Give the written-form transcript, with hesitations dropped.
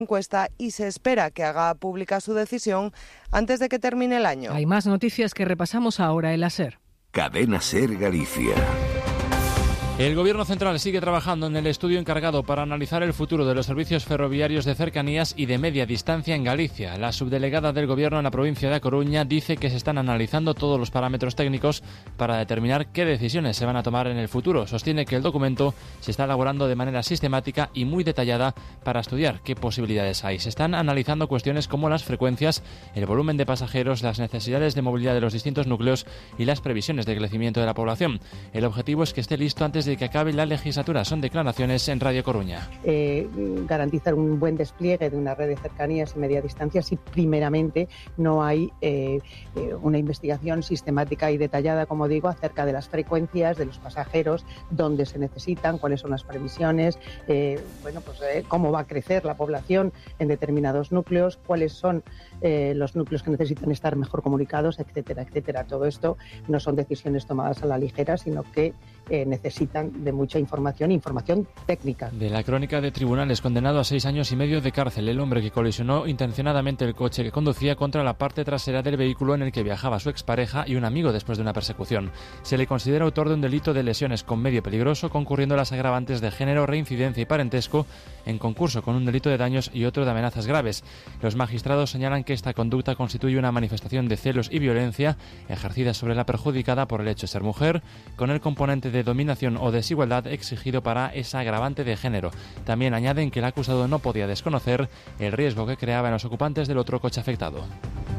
encuesta y se espera que haga pública su decisión antes de que termine el año. Hay más noticias que repasamos ahora en la SER. Cadena SER Galicia. El Gobierno central sigue trabajando en el estudio encargado para analizar el futuro de los servicios ferroviarios de cercanías y de media distancia en Galicia. La subdelegada del Gobierno en la provincia de A Coruña dice que se están analizando todos los parámetros técnicos para determinar qué decisiones se van a tomar en el futuro. Sostiene que el documento se está elaborando de manera sistemática y muy detallada para estudiar qué posibilidades hay. Se están analizando cuestiones como las frecuencias, el volumen de pasajeros, las necesidades de movilidad de los distintos núcleos y las previsiones de crecimiento de la población. El objetivo es que esté listo antes de que acabe la legislatura. Son declaraciones en Radio Coruña. Garantizar un buen despliegue de una red de cercanías y media distancia si primeramente no hay una investigación sistemática y detallada, como digo, acerca de las frecuencias de los pasajeros, dónde se necesitan, cuáles son las previsiones, cómo va a crecer la población en determinados núcleos, cuáles son los núcleos que necesitan estar mejor comunicados, etcétera, etcétera. Todo esto no son decisiones tomadas a la ligera, sino que necesitan de mucha información técnica. De la crónica de tribunales, condenado a 6 años y medio de cárcel, el hombre que colisionó intencionadamente el coche que conducía contra la parte trasera del vehículo en el que viajaba su expareja y un amigo después de una persecución. Se le considera autor de un delito de lesiones con medio peligroso, concurriendo las agravantes de género, reincidencia y parentesco, en concurso con un delito de daños y otro de amenazas graves. Los magistrados señalan que esta conducta constituye una manifestación de celos y violencia ejercida sobre la perjudicada por el hecho de ser mujer, con el componente de dominación o desigualdad exigido para esa agravante de género. También añaden que el acusado no podía desconocer el riesgo que creaba en los ocupantes del otro coche afectado.